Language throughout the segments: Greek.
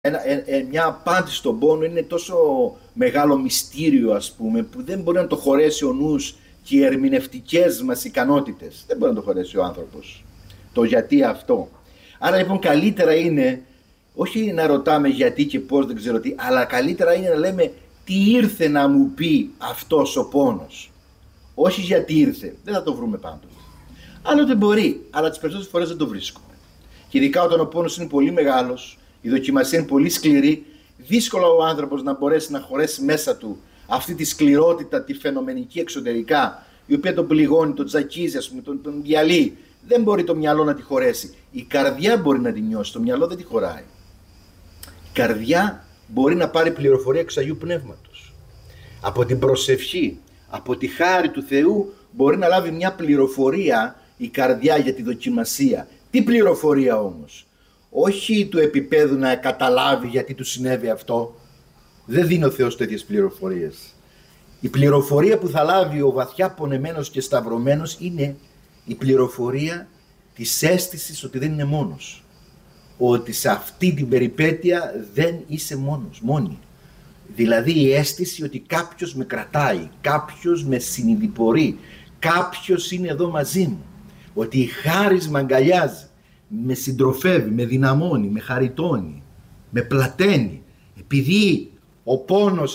μια απάντηση στον πόνο είναι τόσο μεγάλο μυστήριο, ας πούμε, που δεν μπορεί να το χωρέσει ο νους και οι ερμηνευτικές μας ικανότητες. Δεν μπορεί να το χωρέσει ο άνθρωπος. Το γιατί αυτό. Άρα λοιπόν καλύτερα είναι όχι να ρωτάμε γιατί και πώς, δεν ξέρω τι, αλλά καλύτερα είναι να λέμε τι ήρθε να μου πει αυτός ο πόνος. Όχι γιατί ήρθε. Δεν θα το βρούμε πάντοτε. Άλλοτε μπορεί, αλλά τις περισσότερες φορές δεν το βρίσκουμε. Και ειδικά όταν ο πόνος είναι πολύ μεγάλος, η δοκιμασία είναι πολύ σκληρή, δύσκολα ο άνθρωπος να μπορέσει να χωρέσει μέσα του αυτή τη σκληρότητα, τη φαινομενική εξωτερικά, η οποία τον πληγώνει, τον τζακίζει, ας πούμε, τον διαλύει. Δεν μπορεί το μυαλό να τη χωρέσει. Η καρδιά μπορεί να τη νιώσει, το μυαλό δεν τη χωράει. Η καρδιά μπορεί να πάρει πληροφορία εξ Αγίου Πνεύματος. Από την προσευχή, από τη χάρη του Θεού μπορεί να λάβει μια πληροφορία η καρδιά για τη δοκιμασία. Τι πληροφορία όμως? Όχι του επίπεδου να καταλάβει γιατί του συνέβη αυτό. Δεν δίνει ο Θεός τέτοιες πληροφορίες. Η πληροφορία που θα λάβει ο βαθιά πονεμένος και σταυρωμένος είναι η πληροφορία της αίσθησης ότι δεν είναι μόνος. Ότι σε αυτή την περιπέτεια δεν είσαι μόνη. Δηλαδή η αίσθηση ότι κάποιος με κρατάει, κάποιος με συνειδηπορεί, κάποιος είναι εδώ μαζί μου. Ότι η χάρις με αγκαλιάζει, με συντροφεύει, με δυναμώνει, με χαριτώνει, με πλαταίνει. Επειδή ο πόνος,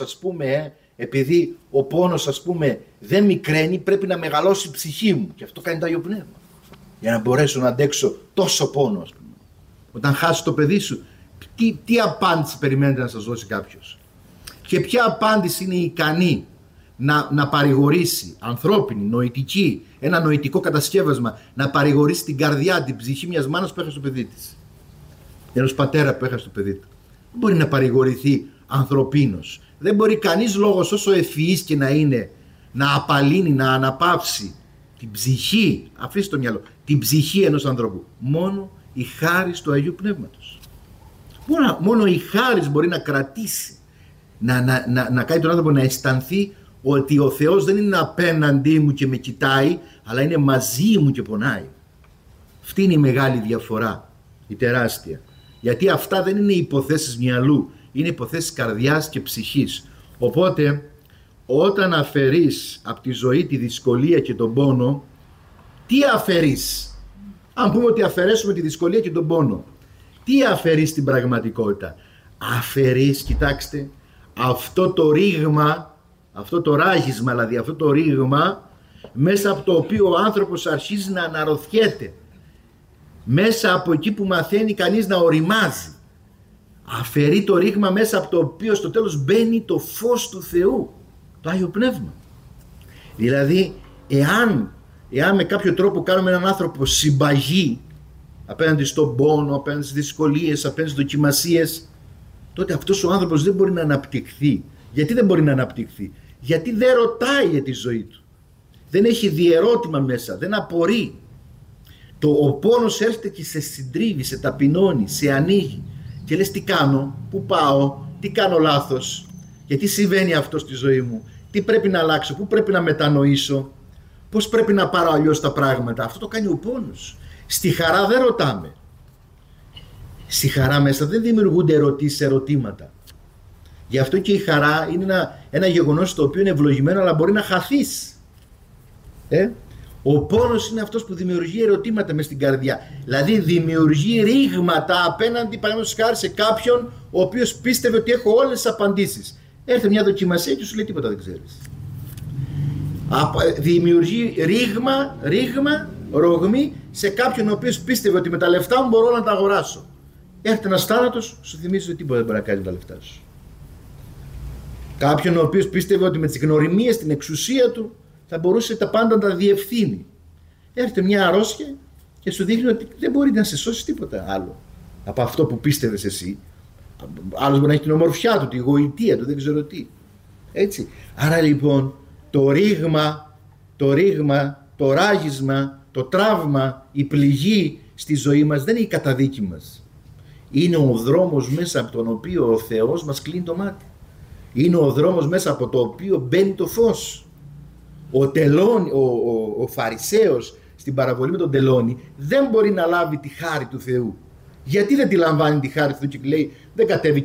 ας πούμε, δεν μικραίνει, πρέπει να μεγαλώσει η ψυχή μου. Και αυτό κάνει το Άγιο Πνεύμα. Για να μπορέσω να αντέξω τόσο πόνο, ας πούμε. Όταν χάσεις το παιδί σου, τι απάντηση περιμένετε να σας δώσει κάποιος? Και ποια απάντηση είναι ικανή να παρηγορήσει, ανθρώπινη, νοητική, ένα νοητικό κατασκεύασμα, να παρηγορήσει την καρδιά, την ψυχή μιας μάνας που έχασε το παιδί της, ενός πατέρα που έχασε το παιδί του? Δεν μπορεί να παρηγορηθεί ανθρωπίνος. Δεν μπορεί κανείς λόγος, όσο ευφυής και να είναι, να απαλύνει, να αναπαύσει την ψυχή, αφήστε το μυαλό, την ψυχή ενός ανθρώπου. Μόνο η χάρις του Αγίου Πνεύματος. Μόνο η χάρις μπορεί να κρατήσει, να κάνει τον άνθρωπο να αισθανθεί ότι ο Θεός δεν είναι απέναντί μου και με κοιτάει, αλλά είναι μαζί μου και πονάει. Αυτή είναι η μεγάλη διαφορά, η τεράστια. Γιατί αυτά δεν είναι υποθέσεις μυαλού, είναι υποθέσεις καρδιάς και ψυχής. Οπότε, όταν αφαιρείς από τη ζωή τη δυσκολία και τον πόνο, τι αφαιρείς? Αν πούμε ότι αφαιρέσουμε τη δυσκολία και τον πόνο, τι αφαιρείς στην πραγματικότητα? Αφαιρείς, κοιτάξτε, αυτό το ρήγμα, αυτό το ράγισμα, δηλαδή αυτό το ρήγμα μέσα από το οποίο ο άνθρωπος αρχίζει να αναρωτιέται, μέσα από εκεί που μαθαίνει κανείς να οριμάζει. Αφαιρεί το ρήγμα μέσα από το οποίο στο τέλος μπαίνει το φως του Θεού, το Άγιο Πνεύμα. Δηλαδή, εάν με κάποιο τρόπο κάνουμε έναν άνθρωπο συμπαγή απέναντι στον πόνο, απέναντι στις δυσκολίες, απέναντι στις δοκιμασίες, τότε αυτός ο άνθρωπος δεν μπορεί να αναπτυχθεί. Γιατί δεν μπορεί να αναπτυχθεί? Γιατί δεν ρωτάει για τη ζωή του. Δεν έχει διερώτημα μέσα, δεν απορεί. Ο πόνος έρχεται και σε συντρίβει, σε ταπεινώνει, σε ανοίγει. Και λες, τι κάνω, πού πάω, τι κάνω λάθος, γιατί συμβαίνει αυτό στη ζωή μου, τι πρέπει να αλλάξω, πού πρέπει να μετανοήσω, πώς πρέπει να πάρω αλλιώς τα πράγματα. Αυτό το κάνει ο πόνος. Στη χαρά δεν ρωτάμε. Στη χαρά μέσα δεν δημιουργούνται ερωτήσεις, ερωτήματα. Γι' αυτό και η χαρά είναι ένα γεγονός το οποίο είναι ευλογημένο, αλλά μπορεί να χαθείς. Ο πόνος είναι αυτός που δημιουργεί ερωτήματα μες στην καρδιά. Δηλαδή δημιουργεί ρήγματα απέναντι, παραδείγματος χάρη, σε κάποιον ο οποίος πίστευε ότι έχω όλες τις απαντήσεις. Έρθε μια δοκιμασία και σου λέει τίποτα δεν ξέρεις. Δημιουργεί ρογμή σε κάποιον ο οποίος πίστευε ότι με τα λεφτά μου μπορώ να τα αγοράσω. Έρχεται ένας θάνατος, σου θυμίζει ότι τίποτα δεν μπορεί να κάνει με τα λεφτά σου. Κάποιον ο οποίος πίστευε ότι με τις γνωριμίες, την εξουσία του, θα μπορούσε τα πάντα να τα διευθύνει. Έρχεται μια αρρώστια και σου δείχνει ότι δεν μπορεί να σε σώσει τίποτα άλλο από αυτό που πίστευες εσύ. Άλλος μπορεί να έχει την ομορφιά του, τη γοητεία του, δεν ξέρω τι. Έτσι. Άρα λοιπόν το ρήγμα, το ράγισμα, το τραύμα, η πληγή στη ζωή μας δεν είναι η καταδίκη μας. Είναι ο δρόμος μέσα από τον οποίο ο Θεός μας κλείνει το μάτι. Είναι ο δρόμος μέσα από το οποίο μπαίνει το φως. Ο Φαρισαίος στην παραβολή με τον τελώνη δεν μπορεί να λάβει τη χάρη του Θεού. Γιατί δεν τη λαμβάνει τη χάρη του Θεού και λέει δεν κατέβηκε